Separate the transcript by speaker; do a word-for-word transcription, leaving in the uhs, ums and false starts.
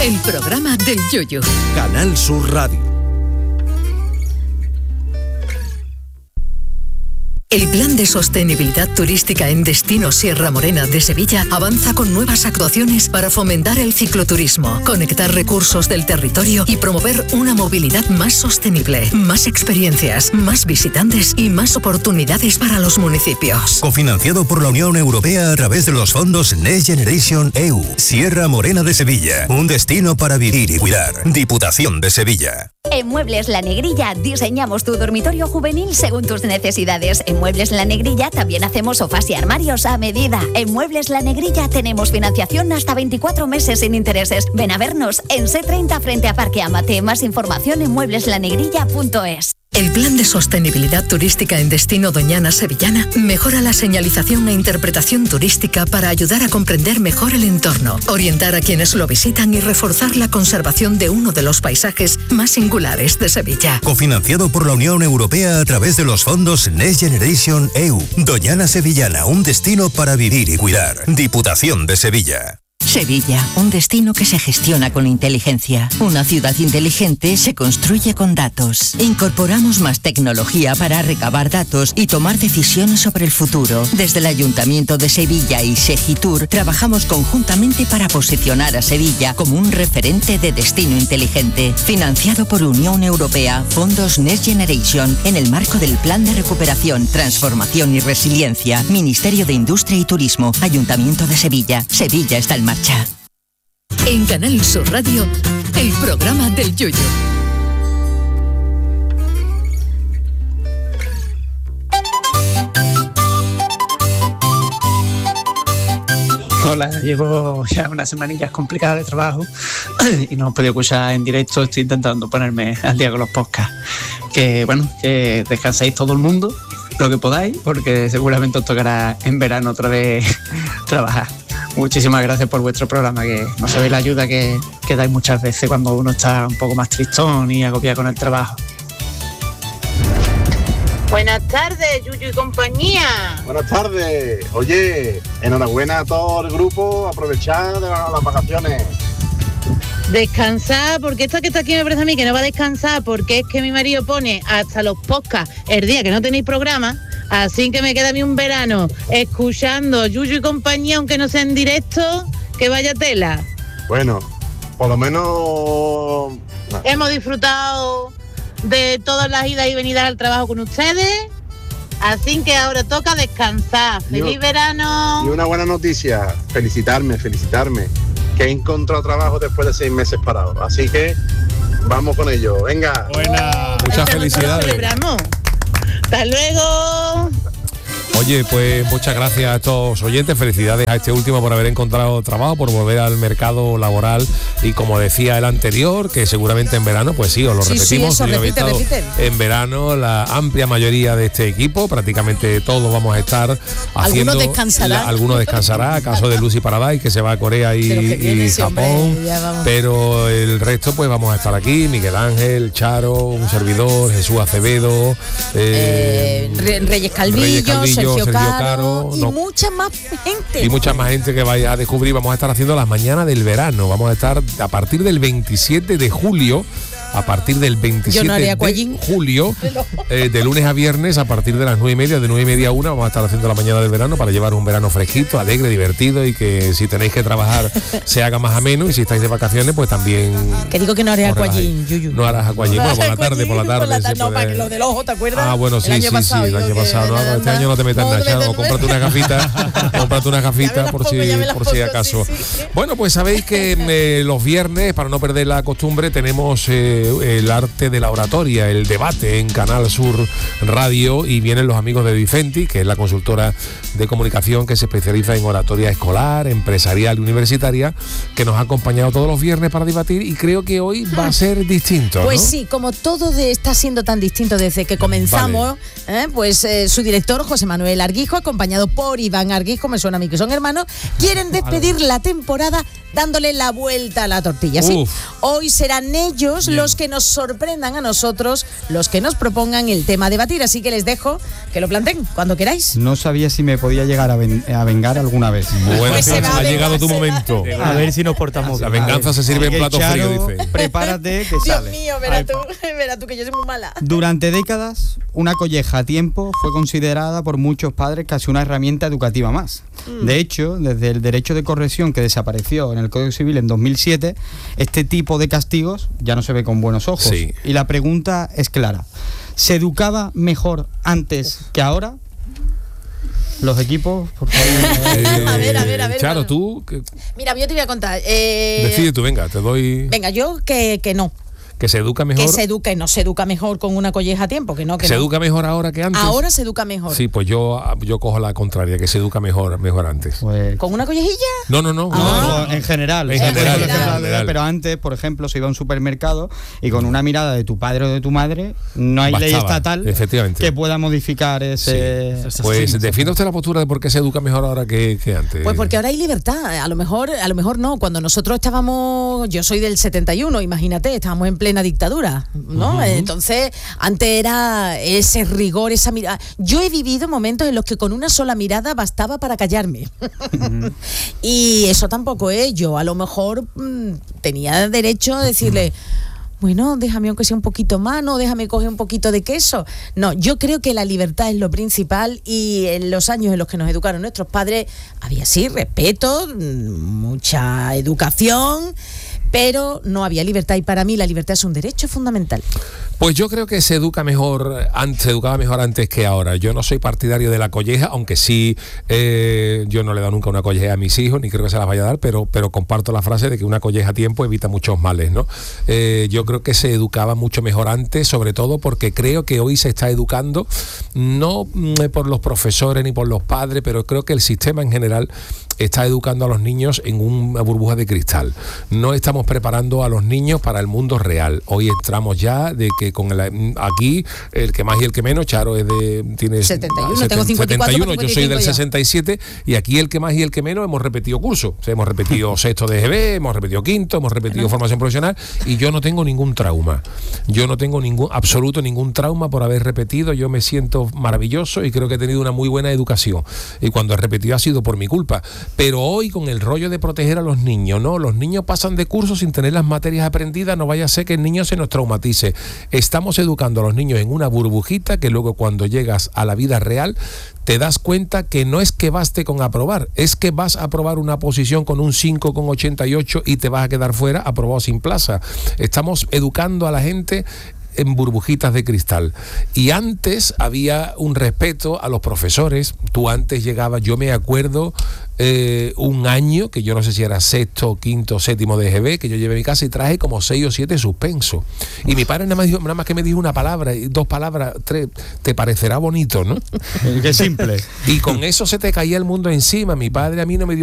Speaker 1: el programa del Yuyu.
Speaker 2: Canal Sur Radio.
Speaker 1: El Plan de Sostenibilidad Turística en Destino Sierra Morena de Sevilla avanza con nuevas actuaciones para fomentar el cicloturismo, conectar recursos del territorio y promover una movilidad más sostenible, más experiencias, más visitantes y más oportunidades para los municipios.
Speaker 3: Cofinanciado por la Unión Europea a través de los fondos Next Generation E U. Sierra Morena de Sevilla, un destino para vivir y cuidar. Diputación de Sevilla.
Speaker 4: En Muebles La Negrilla diseñamos tu dormitorio juvenil según tus necesidades. En Muebles La Negrilla también hacemos sofás y armarios a medida. En Muebles La Negrilla tenemos financiación hasta veinticuatro meses sin intereses. Ven a vernos en C treinta frente a Parque Amate. Más información en muebles la negrilla punto es.
Speaker 1: El Plan de Sostenibilidad Turística en Destino Doñana Sevillana mejora la señalización e interpretación turística para ayudar a comprender mejor el entorno, orientar a quienes lo visitan y reforzar la conservación de uno de los paisajes más singulares de Sevilla.
Speaker 3: Cofinanciado por la Unión Europea a través de los fondos Next Generation E U. Doñana Sevillana, un destino para vivir y cuidar. Diputación de Sevilla.
Speaker 5: Sevilla, un destino que se gestiona con inteligencia. Una ciudad inteligente se construye con datos. Incorporamos más tecnología para recabar datos y tomar decisiones sobre el futuro. Desde el Ayuntamiento de Sevilla y Segitur trabajamos conjuntamente para posicionar a Sevilla como un referente de destino inteligente. Financiado por Unión Europea, fondos Next Generation, en el marco del Plan de Recuperación, Transformación y Resiliencia. Ministerio de Industria y Turismo, Ayuntamiento de Sevilla. Sevilla está en marcha.
Speaker 1: En Canal Sur Radio, el programa del Yuyu.
Speaker 6: Hola, llevo ya unas semanillas complicadas de trabajo y no he podido escuchar en directo. Estoy intentando ponerme al día con los podcasts. Que bueno, que descanséis todo el mundo, lo que podáis, porque seguramente os tocará en verano otra vez trabajar. Muchísimas gracias por vuestro programa, que no sabéis la ayuda que, que dais muchas veces cuando uno está un poco más tristón y agobiado con el trabajo.
Speaker 7: Buenas tardes, Yuyu y compañía.
Speaker 8: Buenas tardes. Oye, enhorabuena a todo el grupo, aprovechar de las vacaciones.
Speaker 7: Descansar, porque esta que está aquí me parece a mí que no va a descansar, porque es que mi marido pone hasta los podcasts el día que no tenéis programa, así que me queda a mí un verano escuchando Yuyu y compañía, aunque no sea en directo, que vaya tela.
Speaker 8: Bueno, por lo menos... No.
Speaker 7: Hemos disfrutado de todas las idas y venidas al trabajo con ustedes, así que ahora toca descansar. ¡Feliz verano!
Speaker 8: Y una buena noticia, felicitarme, felicitarme, que he encontrado trabajo después de seis meses parado, así que vamos con ello, venga.
Speaker 9: Buena, muchas felicidades.
Speaker 7: Celebramos. Hasta luego.
Speaker 9: Oye, pues muchas gracias a estos oyentes, felicidades a este último por haber encontrado trabajo, por volver al mercado laboral y como decía el anterior, que seguramente en verano, pues sí, os lo
Speaker 10: sí,
Speaker 9: repetimos,
Speaker 10: sí, eso, repite, repite.
Speaker 9: En verano la amplia mayoría de este equipo, prácticamente todos vamos a estar haciendo...
Speaker 10: Algunos descansarán.
Speaker 9: La, algunos descansará, caso de Lucy Paradise, que se va a Corea y, y Japón, hombre, pero el resto pues vamos a estar aquí, Miguel Ángel, Charo, un servidor, Jesús Acevedo,
Speaker 10: eh, eh, Reyes Calvillo, Reyes Calvillo Sergio, Sergio Caro, Caro y no, mucha más gente.
Speaker 9: Y mucha más gente que vaya a descubrir. Vamos a estar haciendo las mañanas del verano. Vamos a estar a partir del veintisiete de julio. A partir del veintisiete
Speaker 10: no
Speaker 9: de julio, eh, de lunes a viernes, a partir de las nueve y media, de nueve y media a una, vamos a estar haciendo la mañana del verano para llevar un verano fresquito, alegre, divertido y que si tenéis que trabajar se haga más ameno y si estáis de vacaciones, pues también...
Speaker 10: Que digo que no haré aquagym, Yuyu.
Speaker 9: No harás aquagym, bueno, por la tarde, por la tarde.
Speaker 10: Por la
Speaker 9: tarde
Speaker 10: no,
Speaker 9: puede...
Speaker 10: para que lo del ojo, ¿te acuerdas?
Speaker 9: Ah, bueno, sí, sí, sí, el año pasado. No, este año no te metas nada, Charo, cómprate una gafita, cómprate una gafita por si, por si acaso. Sí, sí. Bueno, pues sabéis que eh, los viernes, para no perder la costumbre, tenemos eh, el arte de la oratoria, el debate en Canal Sur Radio y vienen los amigos de Difenti, que es la consultora de comunicación que se especializa en oratoria escolar, empresarial y universitaria, que nos ha acompañado todos los viernes para debatir y creo que hoy va a ser distinto,
Speaker 10: Pues
Speaker 9: ¿no?
Speaker 10: sí, como todo de, está siendo tan distinto desde que comenzamos, vale. eh, pues eh, su director José Manuel Arguijo, acompañado por Iván Arguijo, me suena a mí que son hermanos, quieren despedir la temporada dándole la vuelta a la tortilla. ¿Sí? Hoy serán ellos
Speaker 11: Bien.
Speaker 10: los que nos sorprendan a nosotros, los que nos propongan el tema a debatir. Así que les dejo que lo planteen cuando queráis.
Speaker 11: No sabía si me podía llegar a, ven- a vengar alguna vez.
Speaker 9: Bueno,
Speaker 10: Pues se va a
Speaker 9: ha
Speaker 10: vengar,
Speaker 9: llegado tu
Speaker 10: se va.
Speaker 9: momento.
Speaker 12: A ver si nos portamos
Speaker 9: La
Speaker 12: bien.
Speaker 9: venganza se sirve en
Speaker 11: Que
Speaker 9: plato
Speaker 11: Charo,
Speaker 9: frío, dice.
Speaker 11: Prepárate, que
Speaker 10: Dios
Speaker 11: sale.
Speaker 10: mío, verá
Speaker 11: Ay,
Speaker 10: tú, verá tú que yo soy muy mala.
Speaker 11: Durante décadas, una colleja a tiempo fue considerada por muchos padres casi una herramienta educativa más.
Speaker 10: Mm.
Speaker 11: De hecho, desde el derecho de corrección que desapareció en el Código Civil en dos mil siete, este tipo de castigos ya no se ve con buenos ojos.
Speaker 9: Sí.
Speaker 11: Y la pregunta es clara. ¿Se educaba mejor antes que ahora? Los equipos, por favor.
Speaker 9: Eh,
Speaker 10: A ver, a ver, a ver,
Speaker 9: Charo,
Speaker 10: bueno.
Speaker 9: tú, que-
Speaker 10: Mira, yo te voy a contar. eh,
Speaker 9: decide tú, venga, te doy...
Speaker 10: Venga, yo que, que no.
Speaker 9: Que se educa mejor.
Speaker 10: Que se educa y no se educa mejor con una colleja a tiempo, que no, que
Speaker 9: ¿Se
Speaker 10: no.
Speaker 9: educa mejor ahora que antes?
Speaker 10: Ahora se educa mejor.
Speaker 9: Sí, pues yo, yo cojo la contraria, que se educa mejor, mejor antes.
Speaker 11: Pues,
Speaker 10: ¿Con una collejilla?
Speaker 9: No, no, no.
Speaker 10: Ah.
Speaker 11: no, en general.
Speaker 9: En
Speaker 11: o sea,
Speaker 9: general,
Speaker 11: por
Speaker 9: en
Speaker 11: ejemplo,
Speaker 9: general.
Speaker 11: Pero antes, por ejemplo, se iba a un supermercado y con una mirada de tu padre o de tu madre, no hay ley
Speaker 9: Bastaba,
Speaker 11: estatal
Speaker 9: efectivamente.
Speaker 11: que pueda modificar ese...
Speaker 9: Pues defienda usted la postura de por qué se educa mejor ahora que, que antes.
Speaker 10: Pues porque ahora hay libertad. A lo mejor, a lo mejor no. Cuando nosotros estábamos, yo soy del setenta y uno, imagínate, estábamos en plena dictadura, ¿no?
Speaker 13: Ujú.
Speaker 10: Entonces, antes era ese rigor, esa mirada. Yo he vivido momentos en los que con una sola mirada bastaba para callarme. Y eso tampoco es. Yo a lo mejor mmm, tenía derecho a decirle, bueno, déjame aunque sea un poquito más, no, déjame coger un poquito de queso. No, yo creo que la libertad es lo principal y en los años en los que nos educaron nuestros padres había sí respeto, mucha educación, pero no había libertad y para mí la libertad es un derecho fundamental.
Speaker 9: Pues yo creo que se educa mejor, antes, se educaba mejor antes que ahora. Yo no soy partidario de la colleja, aunque sí, eh, yo no le he dado nunca una colleja a mis hijos, ni creo que se las vaya a dar, pero, pero comparto la frase de que una colleja a tiempo evita muchos males, ¿no? Eh, yo creo que se educaba mucho mejor antes, sobre todo porque creo que hoy se está educando, no mm, por los profesores ni por los padres, pero creo que el sistema en general está educando a los niños en una burbuja de cristal. No estamos preparando a los niños para el mundo real. Hoy entramos ya de que con el, aquí el que más y el que menos, Charo es de tiene
Speaker 10: setenta y uno,
Speaker 9: seten-
Speaker 10: tengo cincuenta y cuatro,
Speaker 9: setenta y uno, yo soy del
Speaker 10: ya.
Speaker 9: sesenta y siete y aquí el que más y el que menos hemos repetido curso. O sea, hemos repetido sexto de G B, hemos repetido quinto, hemos repetido formación profesional y yo no tengo ningún trauma. Yo no tengo ningún absoluto ningún trauma por haber repetido. Yo me siento maravilloso y creo que he tenido una muy buena educación. Y cuando he repetido ha sido por mi culpa. Pero hoy con el rollo de proteger a los niños, ¿no? Los niños pasan de curso sin tener las materias aprendidas, no vaya a ser que el niño se nos traumatice. Estamos educando a los niños en una burbujita que luego cuando llegas a la vida real te das cuenta que no es que baste con aprobar, es que vas a aprobar una posición con un cinco con ochenta y ocho y te vas a quedar fuera, aprobado sin plaza. Estamos educando a la gente en burbujitas de cristal. Y antes había un respeto a los profesores. Tú antes llegabas, yo me acuerdo eh, un año, que yo no sé si era sexto, quinto, séptimo de G B, que yo llevé a mi casa y traje como seis o siete suspensos. Y mi padre nada más, dijo, nada más que me dijo una palabra, dos palabras, tres, te parecerá bonito, ¿no?
Speaker 11: Qué simple.
Speaker 9: Y con eso se te caía el mundo encima. Mi padre a mí no me dio